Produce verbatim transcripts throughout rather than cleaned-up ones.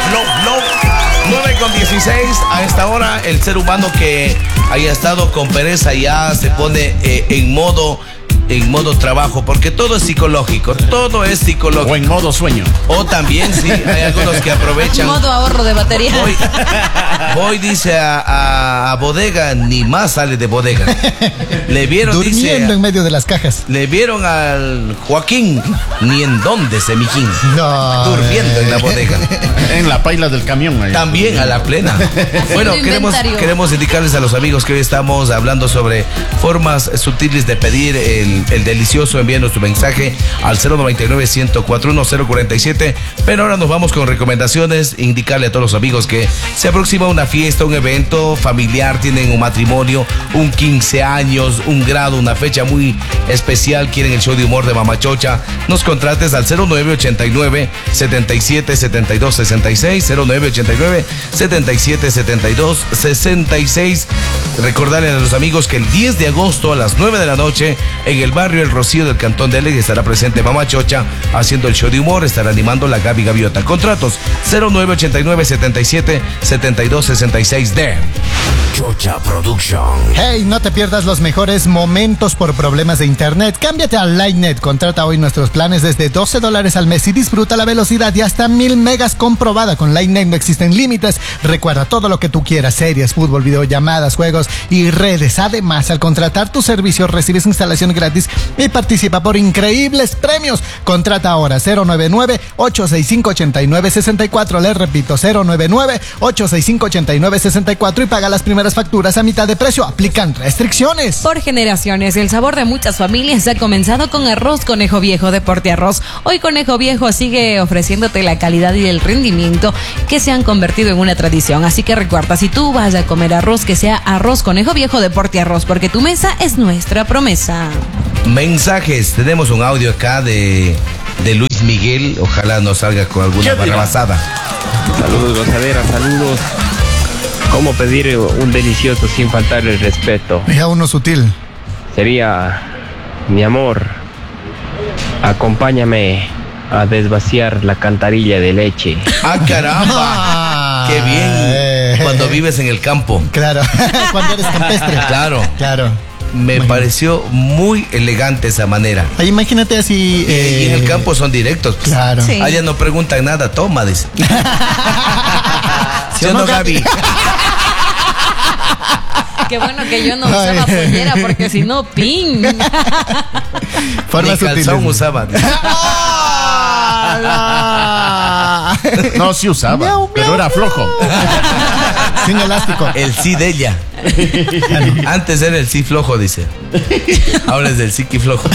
Flow, Flow. nueve con dieciséis, a esta hora el ser humano que haya estado con pereza ya se pone eh, en modo en modo trabajo, porque todo es psicológico, todo es psicológico. O en modo sueño. O también, sí, hay algunos que aprovechan. Modo ahorro de batería. Voy, voy dice a, a, a bodega, ni más sale de bodega. Le vieron, durmiendo dice, en medio de las cajas. Le vieron al Joaquín, ni en dónde se mijín. No. Durmiendo en la bodega. En la paila del camión. Ahí. También a la plena. Bueno, queremos, queremos indicarles a los amigos que hoy estamos hablando sobre formas sutiles de pedir el, el delicioso. Envíenos tu mensaje al cero noventa y nueve, ciento cuatro uno, cero cuarenta y siete. Pero ahora nos vamos con recomendaciones. Indicarle a todos los amigos que se aproxima una fiesta, un evento familiar, tienen un matrimonio, un quince años, un grado, una fecha muy especial, quieren el show de humor de Mama Chocha. Nos contrates al cero nueve ochenta y nueve, setenta y siete, setenta y dos sesenta y seis, cero nueve ochenta y nueve, setenta y siete, setenta y dos sesenta y seis. Recordarles a los amigos que el diez de agosto a las nueve de la noche en el barrio El Rocío del Cantón de Alegre estará presente Mama Chocha haciendo el show de humor, estará animando la Gaby Gaviota. Contratos cero nueve ochenta y nueve, setenta y siete, setenta y dos sesenta y seis de Chocha Production. Hey, no te pierdas los mejores momentos por problemas de internet. Cámbiate a LightNet. Contrata hoy nuestros planes desde doce dólares al mes y disfruta la velocidad de hasta mil megas comprobada. Con LightNet no existen límites. Recuerda todo lo que tú quieras: series, fútbol, videollamadas, juegos y redes. Además, al contratar tu servicio recibes instalación gratis y participa por increíbles premios. Contrata ahora cero nueve nueve, ocho seis cinco, ocho nueve seis cuatro. Les repito, cero nueve nueve, ocho seis cinco, ocho nueve seis cuatro y paga las primeras facturas a mitad de precio. Aplican restricciones. Por generaciones, el sabor de muchas familias ha comenzado con Arroz Conejo Viejo de Portiarroz. Hoy Conejo Viejo sigue ofreciéndote la calidad y el rendimiento que se han convertido en una tradición. Así que recuerda, si tú vas a comer arroz, que sea Arroz Conejo Viejo de Portiarroz, porque tu mesa es nuestra promesa. Mensajes, tenemos un audio acá de, de Luis Miguel, ojalá nos salga con alguna barrabasada. Saludos, gozadera, saludos. ¿Cómo pedir un delicioso sin faltar el respeto? Ya uno sutil. Sería: mi amor, acompáñame a desvaciar la cantarilla de leche. ¡Ah, caramba! ¡Qué bien! Cuando vives en el campo. Claro, cuando eres campestre. Claro. Claro. Me Imagínate. pareció muy elegante esa manera. Ay, imagínate así. Y, eh... y en el campo son directos. Pues. Claro. Sí. Allá no preguntan nada, toma, dice. ¿Sí o no, Gaby? Qué bueno que yo no usaba pollera, porque si no, pin. Forma Ni calzón usaba. No, sí usaba, miau, miau, pero era flojo. Sin elástico. El sí de ella. Antes era el sí flojo, dice. Ahora es del psiqui flojo.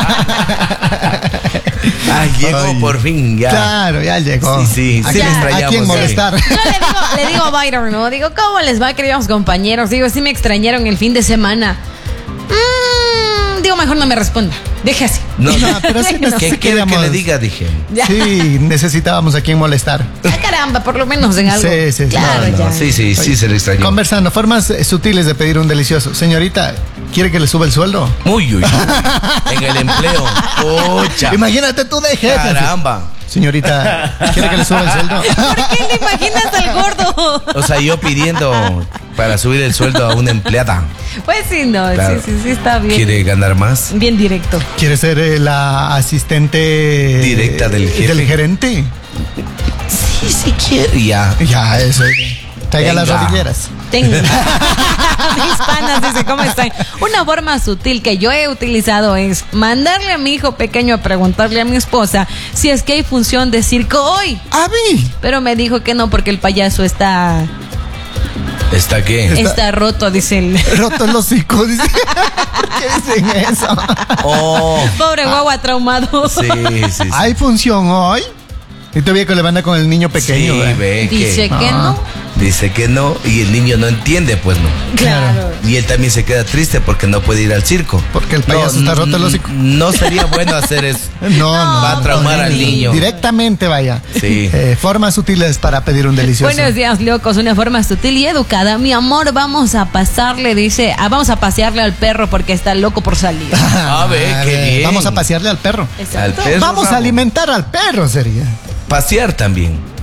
Ay, llegó Ay. por fin, ya. Claro, ya llegó. Sí, sí, sí, le extrañamos. ¿A quién molestar? Yo le digo, le digo a Byron, ¿no? Digo, ¿cómo les va, queridos compañeros? Digo, sí me extrañaron el fin de semana. Mm, digo, mejor no me responda. Deje así. No, no, pero sí nos ¿qué quiere que le diga? Dije. Ya. Sí, necesitábamos a quien molestar. Ah, caramba, por lo menos en algo. Sí, sí, claro, no, no, ya. sí, sí, sí, se le extrañó. Conversando, formas eh, sutiles de pedir un delicioso. Señorita, ¿quiere que le suba el sueldo? Uy, uy, uy. En el empleo. Pocha. Imagínate tú de jefe. Caramba. Señorita, ¿quiere que le suba el sueldo? ¿Por qué le imaginas al gordo? O sea, yo pidiendo para subir el sueldo a una empleada. Pues sí, no, Claro. sí, sí, sí, está bien. ¿Quiere ganar más? Bien directo. ¿Quiere ser eh, la asistente Directa del jefe. del gerente? Sí, sí quiero. Ya. Ya, eso. Traiga Venga. las rodilleras. Tengo. Mis panas, dice, ¿cómo están? Una forma sutil que yo he utilizado es mandarle a mi hijo pequeño a preguntarle a mi esposa si es que hay función de circo hoy. ¿A mí? Pero me dijo que no, porque el payaso está... ¿Está qué? Está- Está roto, dice él. Roto el hocico, dice. ¿Por qué dicen eso? Oh. Pobre guagua traumado. Sí, sí, sí. ¿Hay función hoy? Y todavía que le manda con el niño pequeño. Sí, ¿eh? ve Dice que, que no. dice que no y el niño no entiende, pues no. Claro. Y él también se queda triste porque no puede ir al circo. Porque el payaso No, está roto el hocico. No sería bueno hacer eso. No, no. Va a traumar no, al no. niño. Directamente vaya. Sí. Eh, formas sutiles para pedir un delicioso. Buenos días, locos. Una forma sutil y educada. Mi amor, vamos a pasarle, dice, ah, vamos a pasearle al perro porque está loco por salir. A ver, A qué ver, bien. Vamos a pasearle al perro. Exacto. Al perro, Vamos a Ramo. alimentar al perro, sería. Pasear también.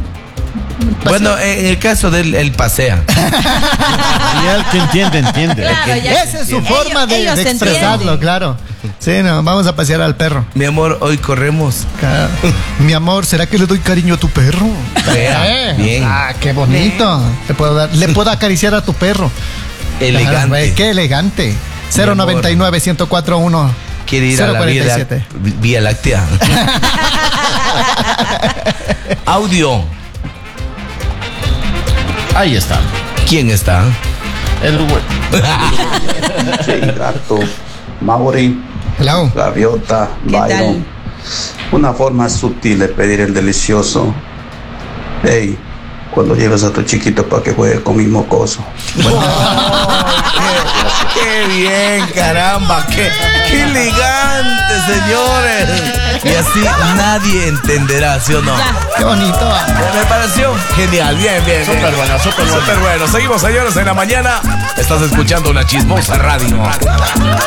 Bueno, en el caso de él, él pasea. Y el que entiende, entiende. Claro, El que- ya- Esa es su Ellos- forma de, ellos de se expresarlo, entienden. claro. Sí, no, vamos a pasear al perro. Mi amor, hoy corremos. Claro. Mi amor, ¿será que le doy cariño a tu perro? Vea, Eh, bien. Ah, qué bonito. Le puedo dar, le puedo acariciar a tu perro. Elegante. Claro, ve, qué elegante. cero noventa y nueve, ciento cuatro uno. Quiere ir a la vía, vía Láctea. Audio. Ahí está. ¿Quién está? El güey. Sí, gato, Mauri, Hello. gaviota, ¿Qué Byron. Una forma sutil de pedir el delicioso. Hey, cuando llevas a tu chiquito para que juegue con mi mocoso. qué, qué bien, caramba, qué, qué elegante, señores. Y así nadie entenderá, ¿sí o no? Qué bonito. Me pareció genial, bien, bien. Súper bueno, súper bueno. Súper bueno. Seguimos, señores, en la mañana. Estás escuchando una chismosa radio.